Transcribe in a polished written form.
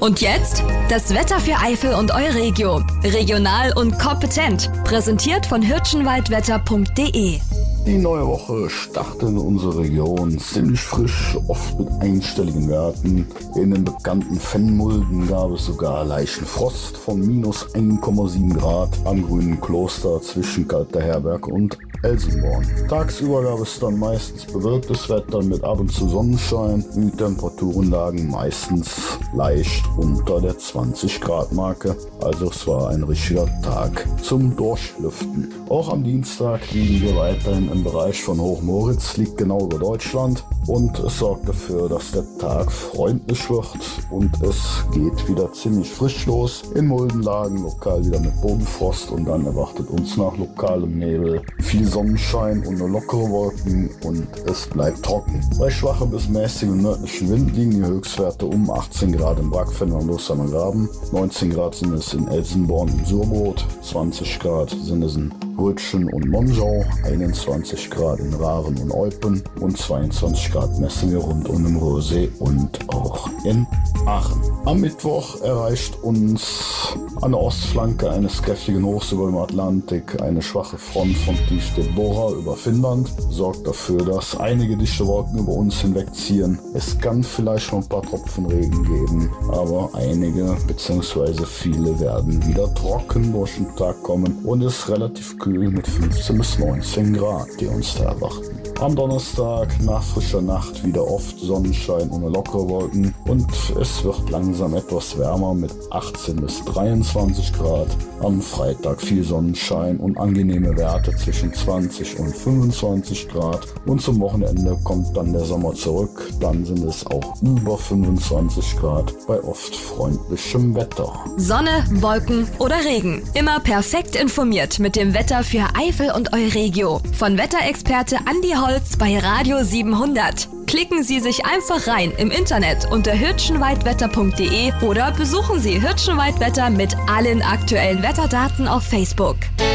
Und jetzt das Wetter für Eifel und Euregio. Regional und kompetent. Präsentiert von hirschenwaldwetter.de. Die neue Woche startet in unserer Region ziemlich frisch, oft mit einstelligen Werten. In den bekannten Fennmulden gab es sogar leichten Frost von minus 1,7 Grad am Grünen Kloster zwischen Kalter Herberg und Elsenborn. Tagsüber gab es dann meistens bewölktes Wetter mit ab und zu Sonnenschein. Die Temperaturen lagen meistens leicht unter der 20 Grad Marke. Also es war ein richtiger Tag zum Durchlüften. Auch am Dienstag liegen wir weiterhin im Bereich von Hochmoritz, liegt genau über Deutschland, und es sorgt dafür, dass der Tag freundlich wird und es geht wieder ziemlich frisch los. In Muldenlagen lokal wieder mit Bodenfrost und dann erwartet uns nach lokalem Nebel viel Sonnenschein und nur lockere Wolken und es bleibt trocken. Bei schwachem bis mäßigem nördlichen Wind liegen die Höchstwerte um 18 Grad im Bragfenner und Lossamer Graben, 19 Grad sind es in Elsenborn und Surbrot, 20 Grad sind es in Rötschen und Monschau, 21 Grad in Raren und Eupen und 22 Grad Messingen rund um den Röhrsee und auch in Aachen. Am Mittwoch erreicht uns an der Ostflanke eines kräftigen Hochs über dem Atlantik eine schwache Front von Tiefde Bora über Finnland, sorgt dafür, dass einige dichte Wolken über uns hinwegziehen. Es kann vielleicht noch ein paar Tropfen Regen geben, aber einige bzw. viele werden wieder trocken durch den Tag kommen und es ist relativ kühl mit 15 bis 19 Grad, die uns da erwarten. Am Donnerstag nach frischer Nacht wieder oft Sonnenschein ohne lockere Wolken und es wird langsam etwas wärmer mit 18 bis 23 Grad. Am Freitag viel Sonnenschein und angenehme Werte zwischen 20 und 25 Grad und zum Wochenende kommt dann der Sommer zurück. Dann sind es auch über 25 Grad bei oft freundlichem Wetter. Sonne, Wolken oder Regen. Immer perfekt informiert mit dem Wetter für Eifel und Euregio. Von Wetterexperte Andi Holz bei Radio 700. Klicken Sie sich einfach rein im Internet unter hirschenwaldwetter.de oder besuchen Sie Hirschenwaldwetter mit allen aktuellen Wetterdaten auf Facebook.